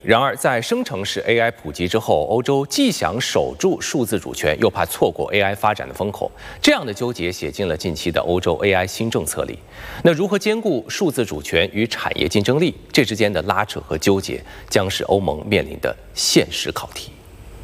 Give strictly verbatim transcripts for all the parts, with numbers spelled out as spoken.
然而，在生成式 A I 普及之后，欧洲既想守住数字主权，又怕错过 A I 发展的风口，这样的纠结写进了近期的欧洲 A I 新政策里。那如何兼顾数字主权与产业竞争力？这之间的拉扯和纠结，将是欧盟面临的现实考题。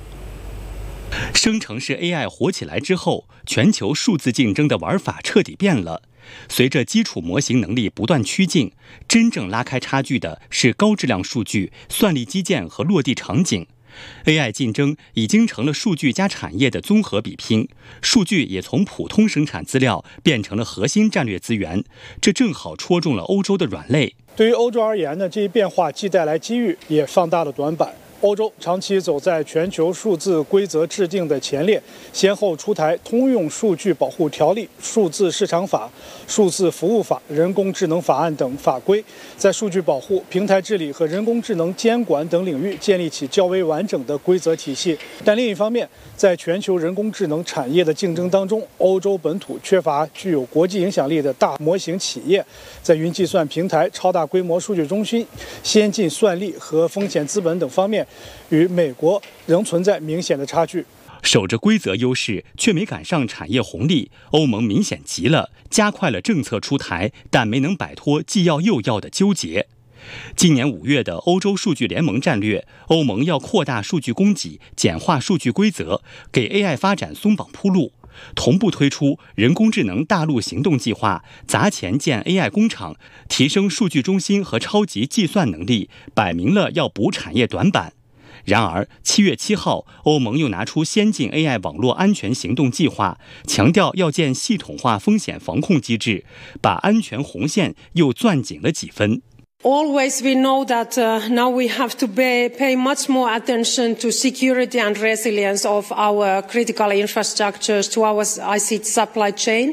生成式 A I 火起来之后，全球数字竞争的玩法彻底变了。随着基础模型能力不断趋近，真正拉开差距的是高质量数据、算力基建和落地场景。A I 竞争已经成了数据加产业的综合比拼，数据也从普通生产资料变成了核心战略资源，这正好戳中了欧洲的软肋。 对于欧洲而言呢，这一变化既带来机遇，也放大了短板。欧洲长期走在全球数字规则制定的前列，先后出台通用数据保护条例、数字市场法、数字服务法、人工智能法案等法规，在数据保护、平台治理和人工智能监管等领域建立起较为完整的规则体系。但另一方面，在全球人工智能产业的竞争当中，欧洲本土缺乏具有国际影响力的大模型企业，在云计算平台、超大规模数据中心、先进算力和风险资本等方面，与美国仍存在明显的差距。 守着规则优势却没赶上产业红利，欧盟明显急了，加快了政策出台，但没能摆脱既要又要的纠结。今年五月的欧洲数据联盟战略，欧盟要扩大数据供给，简化数据规则，给 A I 发展松绑铺路。同步推出人工智能大陆行动计划，砸钱建 A I 工厂，提升数据中心和超级计算能力，摆明了要补产业短板。然而，七月七号，欧盟又拿出先进 A I 网络安全行动计划，强调要建系统化风险防控机制，把安全红线又攥紧了几分。 Always we know that uh, now we have to pay, pay much more attention to security and resilience of our critical infrastructures, to our I C T supply chain.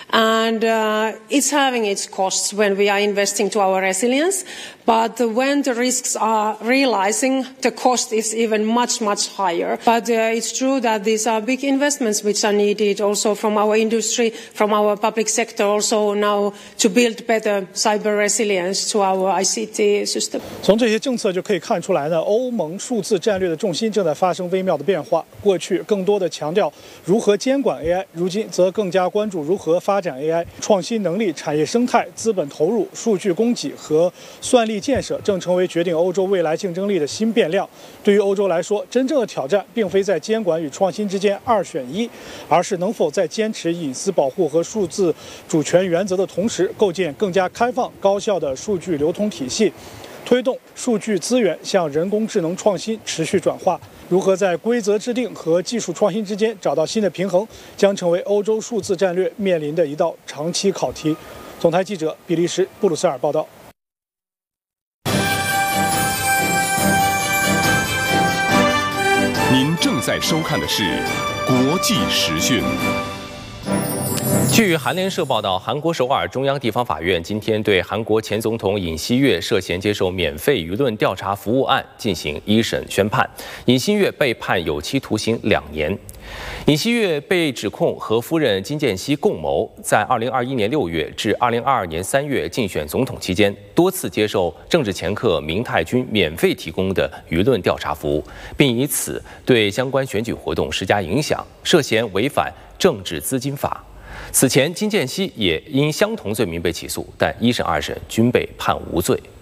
And uh, it's having its costs when we are investing to our resilience. But when the risks are realizing, the cost is even much, much higher. But uh, it's true that these are big investments which are needed also from our industry, from our public sector also now to build better cyber resilience to our I C T system. 从这些政策就可以看出来呢，欧盟数字战略的重心正在发生微妙的变化。过去更多的强调如何监管 A I， 如今则更加关注如何发展 A I。创新能力、产业生态、资本投入、数据供给和算力建设正成为决定欧洲未来竞争力的新变量。对于欧洲来说，真正的挑战并非在监管与创新之间二选一，而是能否在坚持隐私保护和数字主权原则的同时，构建更加开放、高效的数据流通体系，推动数据资源向人工智能创新持续转化。如何在规则制定和技术创新之间找到新的平衡，将成为欧洲数字战略面临的一道长期考题。总台记者比利时布鲁塞尔报道。 您正在收看的是国际时讯。 据韩联社报道，韩国首尔中央地方法院今天对韩国前总统尹锡悦涉嫌接受免费舆论调查服务案进行一审宣判，尹锡悦被判有期徒刑两年。尹锡悦被指控和夫人金建熙共谋，在二零二一年六月至二零二二年三月竞选总统期间，多次接受政治掮客明泰君免费提供的舆论调查服务，并以此对相关选举活动施加影响，涉嫌违反政治资金法。此前，金建熙也因相同罪名被起诉，但一审、二审均被判无罪。